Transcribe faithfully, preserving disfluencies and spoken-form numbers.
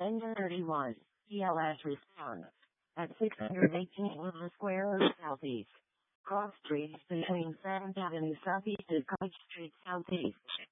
Engine thirty-one, T L S response. At six hundred eighteen Woodland Square Southeast. Cross Street between seventh Avenue Southeast and College Street Southeast.